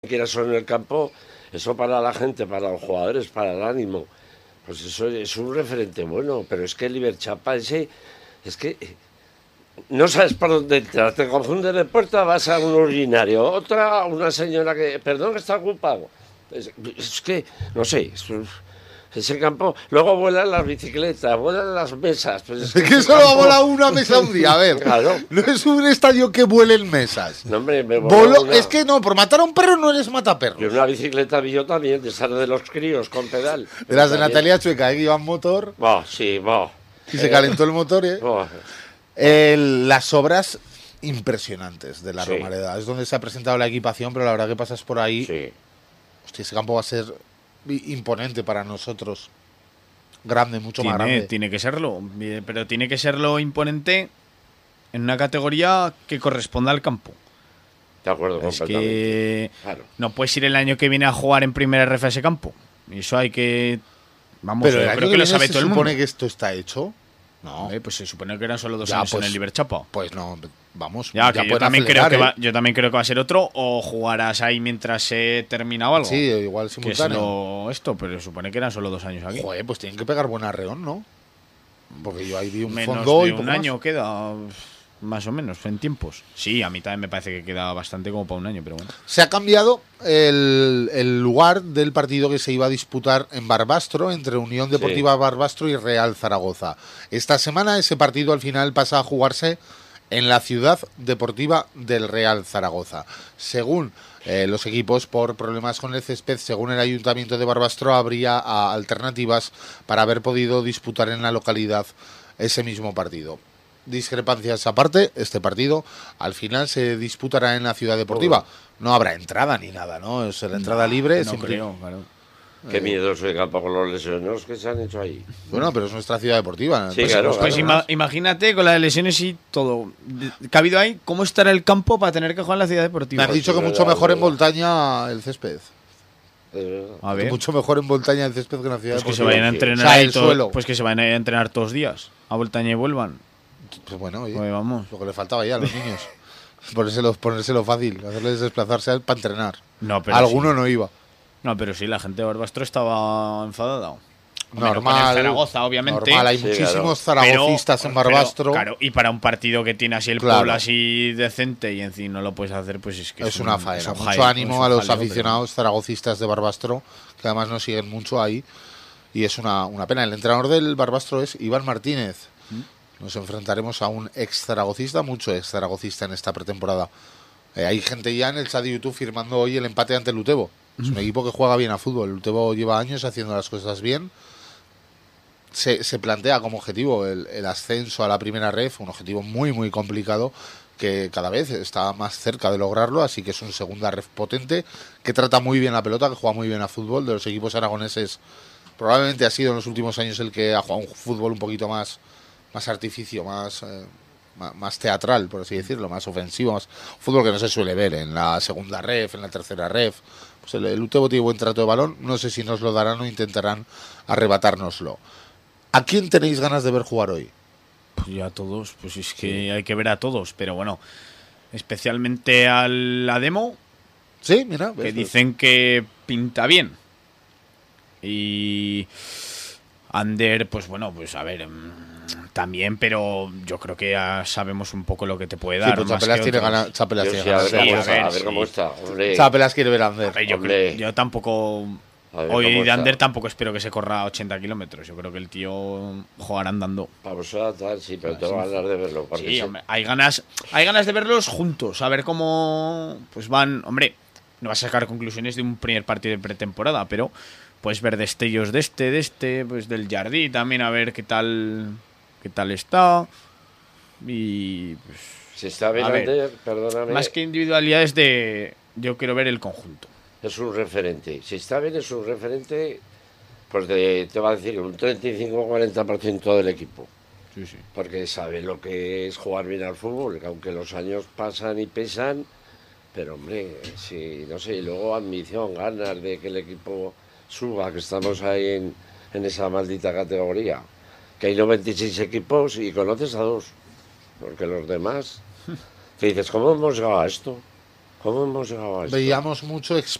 quiera solo en el campo, eso para la gente, para los jugadores, para el ánimo, pues eso es un referente bueno, pero es que el Iberchapa ese, es que no sabes por dónde entrar, te confundes de puerta, vas a un urinario, otra, una señora que, perdón, que está ocupado. Es que, no sé, ese campo, luego vuelan las bicicletas, vuelan las mesas. Pues es que solo ha volado una mesa un día, a ver. Claro. No es un estadio que vuelen mesas. No, hombre, Es que no, por matar a un perro no eres mataperros. Y una bicicleta vi yo también, de esas de los críos con pedal. De las de Natalia Chueca, que iban motor. Sí, Y se calentó el motor, las obras impresionantes de la Romareda. Es donde se ha presentado la equipación, pero la verdad que pasas por ahí. Sí. Hostia, ese campo va a ser imponente para nosotros. Grande, mucho más grande. Tiene que serlo, pero tiene que serlo imponente en una categoría que corresponda al campo. De acuerdo, es completamente. Que claro. No puedes ir el año que viene a jugar en primera RF a ese campo. Y eso hay que... Vamos, pero yo creo que lo sabe todo el mundo. ¿Se supone que esto está hecho? No. Pues se supone que eran solo 2 años en el Iberchapa. Pues no, vamos. Ya yo también creo que va a ser otro, o jugarás ahí mientras se termina o algo. Sí, igual simultáneo. Pero se supone que eran solo 2 años aquí. Joder, pues tienen que pegar buen arreón, ¿no? Porque yo ahí vi un menos fondo de y un año queda, más o menos, en tiempos. Sí, a mí también me parece que queda bastante como para un año, pero bueno. Se ha cambiado el lugar del partido que se iba a disputar en Barbastro, entre Unión Deportiva Barbastro y Real Zaragoza. Esta semana ese partido al final pasa a jugarse en la ciudad deportiva del Real Zaragoza. Según los equipos, por problemas con el césped, según el Ayuntamiento de Barbastro, habría alternativas para haber podido disputar en la localidad ese mismo partido. Discrepancias aparte, este partido al final se disputará en la ciudad deportiva. No habrá entrada ni nada, ¿no? Es la entrada libre. No creo, claro. Qué miedoso el campo con los lesionados que se han hecho ahí. Bueno, pero es nuestra ciudad deportiva. Sí, claro. Pues imagínate con las lesiones y todo que ha habido ahí, ¿cómo estará el campo para tener que jugar en la ciudad deportiva? Me han dicho que mucho mejor en montaña el césped. A ver. Mucho mejor en montaña el césped que en la ciudad deportiva. Pues que se vayan a entrenar ahí pues que se vayan a entrenar todos los días. A Voltaña y vuelvan. Pues bueno, oye, pues vamos. Lo que le faltaba ya a los niños. Ponérselo fácil, hacerles desplazarse para entrenar. No, pero alguno no iba. No, pero sí, la gente de Barbastro estaba enfadada. Normal. Con Zaragoza, obviamente. Normal, hay muchísimos zaragocistas en Barbastro. Claro, y para un partido que tiene así el pueblo así decente y encima no lo puedes hacer, pues es que es una faena. Mucho ánimo a los aficionados zaragocistas de Barbastro, que además nos siguen mucho ahí. Y es una pena. El entrenador del Barbastro es Iván Martínez. Nos enfrentaremos a un ex-zaragocista, mucho ex-zaragocista en esta pretemporada. Hay gente ya en el chat de YouTube firmando hoy el empate ante el Utebo. Es un equipo que juega bien a fútbol. El Utebo lleva años haciendo las cosas bien. Se plantea como objetivo el ascenso a la primera ref, un objetivo muy, muy complicado, que cada vez está más cerca de lograrlo, así que es un segunda ref potente, que trata muy bien la pelota, que juega muy bien a fútbol. De los equipos aragoneses, probablemente ha sido en los últimos años el que ha jugado un fútbol un poquito más artificio, más teatral, por así decirlo, más ofensivo, más fútbol que no se suele ver en la segunda ref, en la tercera ref. Pues el Utebo tiene buen trato de balón, no sé si nos lo darán o intentarán arrebatárnoslo. ¿A quién tenéis ganas de ver jugar hoy? Pues ya a todos, pues es que hay que ver a todos, pero bueno, especialmente a la demo. Sí, mira. Que dicen que pinta bien. Y Ander, pues bueno, pues a ver, también, pero yo creo que ya sabemos un poco lo que te puede dar. Sí, pues Chapelas tiene ganas. Chapelas tiene ganas. A ver cómo está. Chapelas quiere ver a Ander. Yo tampoco. Hoy de Ander tampoco espero que se corra 80 kilómetros. Yo creo que el tío jugará andando. Vamos a tal, sí, pero tengo ganas de verlo. Sí, hombre, hay ganas de verlos juntos, a ver cómo pues van. Hombre, no vas a sacar conclusiones de un primer partido de pretemporada, pero puedes ver destellos de este, pues del Jardí también, a ver qué tal está. Y pues si está bien Ander, perdóname. Más que individualidades yo quiero ver el conjunto. Es un referente. Si está bien, es un referente, pues te va a decir un 35-40% del equipo. Sí. Porque sabe lo que es jugar bien al fútbol, que aunque los años pasan y pesan, pero hombre, sí, no sé, y luego ambición, ganas de que el equipo suba, que estamos ahí en esa maldita categoría. Que hay 96 equipos y conoces a 2, porque los demás, te dices, ¿cómo hemos llegado a esto? ¿Cómo hemos llegado a esto? Veíamos mucho